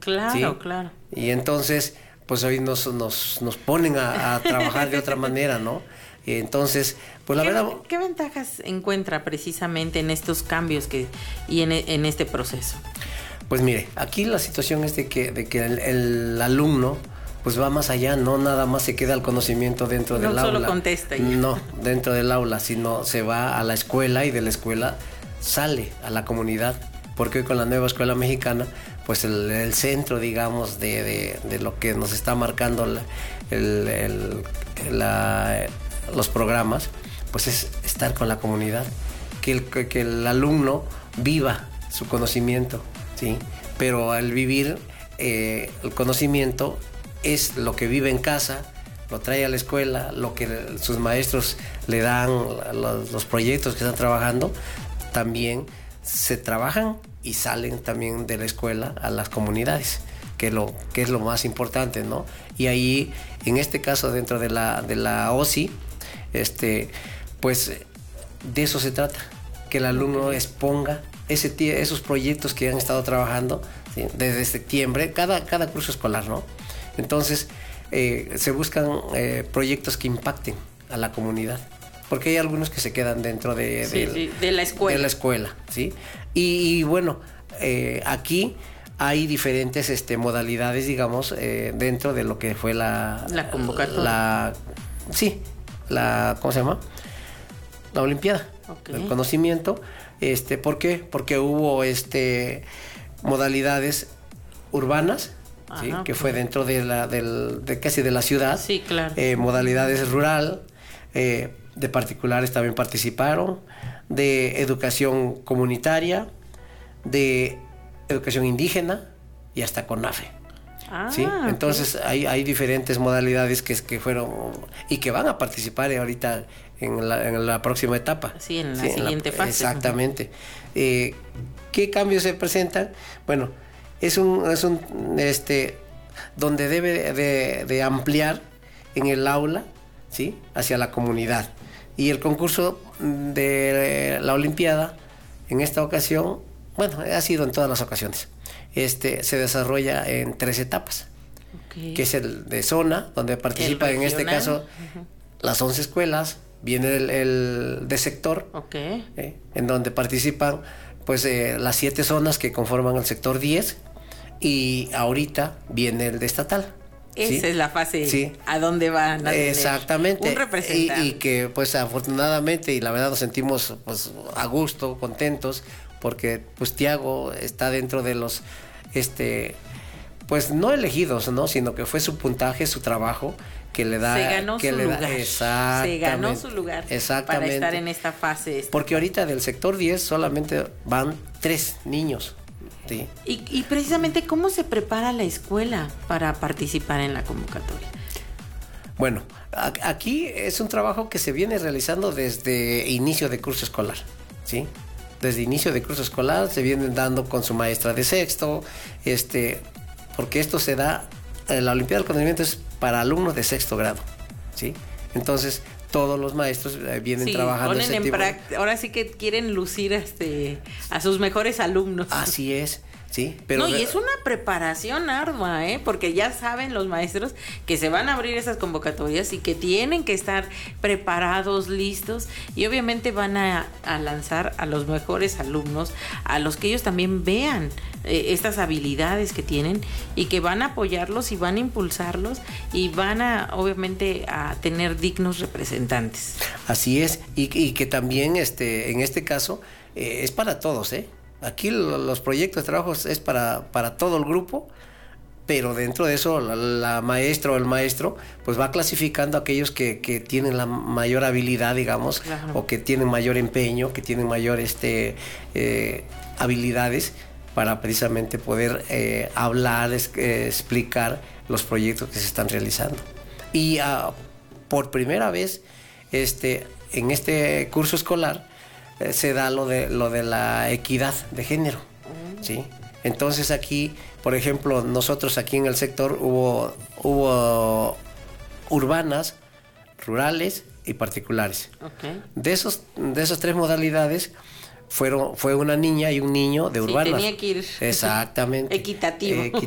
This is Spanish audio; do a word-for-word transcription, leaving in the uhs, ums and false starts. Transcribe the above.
Claro, ¿sí? claro. Y entonces, pues hoy nos, nos, nos ponen a, a trabajar de otra manera, ¿no? Y entonces, pues la ¿Qué, verdad... ¿Qué ventajas encuentra precisamente en estos cambios que y en, en este proceso? Pues mire, aquí la situación es de que, de que el, el alumno pues va más allá, no nada más se queda el conocimiento dentro No del aula. solo contesta ya. No, dentro del aula, sino se va a la escuela y de la escuela sale a la comunidad, porque hoy con la nueva escuela mexicana, pues el, el centro, digamos, de, de, de lo que nos está marcando la, el, el, la, los programas, pues es estar con la comunidad, que el, que el alumno viva su conocimiento, ¿sí? Pero al vivir eh, el conocimiento es lo que vive en casa, lo trae a la escuela, lo que sus maestros le dan, los, los proyectos que están trabajando, también se trabajan y salen también de la escuela a las comunidades, que, lo, que es lo más importante, ¿no? Y ahí, en este caso, dentro de la, de la O S I, este, pues de eso se trata, que el alumno exponga ese, esos proyectos que han estado trabajando, ¿sí? Desde septiembre, cada, cada curso escolar, ¿no? Entonces, eh, se buscan eh, proyectos que impacten a la comunidad, porque hay algunos que se quedan dentro de, sí, de, sí, de la escuela. De la escuela, ¿sí? Y, y bueno, eh, aquí hay diferentes este, modalidades, digamos, eh, dentro de lo que fue la... La convocatoria. La, sí, la... ¿Cómo se llama? La Olimpiada, okay. El conocimiento. Este, ¿por qué? Porque hubo este, modalidades urbanas, ¿sí? Ajá, Que okay. fue dentro de la del, de casi de la ciudad. Sí, claro. Eh, modalidades rural, eh, de particulares también participaron, de educación comunitaria, de educación indígena y hasta CONAFE. Ah, ¿sí? Entonces okay. hay, hay diferentes modalidades que, que fueron y que van a participar ahorita en la, en la próxima etapa. Sí, en la ¿sí? siguiente en la, fase. Exactamente. Eh, ¿Qué cambios se presentan? Bueno, es un, es un este, donde debe de, de ampliar en el aula, ¿sí? Hacia la comunidad. Y el concurso de la Olimpiada, en esta ocasión, bueno, ha sido en todas las ocasiones, este, se desarrolla en tres etapas, okay. Que es el de zona, donde participa en este caso uh-huh. las once escuelas, viene el, el de sector, okay. eh, en donde participan pues eh, las siete zonas que conforman el sector diez, y ahorita viene el de estatal. Esa ¿sí? es la fase sí. a dónde van a tener exactamente un representante. Y, y que pues afortunadamente y la verdad nos sentimos pues a gusto, contentos, porque pues Tiago está dentro de los este pues no elegidos, ¿no? Sino que fue su puntaje, su trabajo que le da, se ganó que su le lugar. Da, exactamente, se ganó su lugar exactamente. Para estar en esta fase. Esta. Porque ahorita del sector diez solamente van tres niños. Sí. Y, y precisamente, ¿cómo se prepara la escuela para participar en la convocatoria? Bueno, a, aquí es un trabajo que se viene realizando desde inicio de curso escolar, ¿sí? Desde inicio de curso escolar se vienen dando con su maestra de sexto, este, porque esto se da, la Olimpiada del Conocimiento es para alumnos de sexto grado, ¿sí? Entonces, todos los maestros eh, vienen sí, trabajando ponen ese en tipo. práct- ahora sí que quieren lucir este, a sus mejores alumnos. Así es, sí. Pero no, y es una preparación ardua, ¿eh? Porque ya saben los maestros que se van a abrir esas convocatorias y que tienen que estar preparados, listos, y obviamente van a, a lanzar a los mejores alumnos, a los que ellos también vean eh, estas habilidades que tienen y que van a apoyarlos y van a impulsarlos y van a, obviamente, a tener dignos representantes. Así es, y, y que también este, en este caso eh, es para todos, ¿eh? Aquí los proyectos de trabajo es para, para todo el grupo, pero dentro de eso la, la maestra o el maestro pues va clasificando a aquellos que, que tienen la mayor habilidad, digamos, claro. O que tienen mayor empeño, que tienen mayor este, eh, habilidades para precisamente poder eh, hablar, es, eh, explicar los proyectos que se están realizando. Y uh, por primera vez este, en este curso escolar eh, se da lo de, lo de la equidad de género, uh-huh. ¿sí? Entonces aquí, por ejemplo, nosotros aquí en el sector hubo, hubo urbanas, rurales y particulares. Okay. De esos, de esas tres modalidades fueron, fue una niña y un niño de sí, urbanas. tenía que ir exactamente. equitativo. Eh,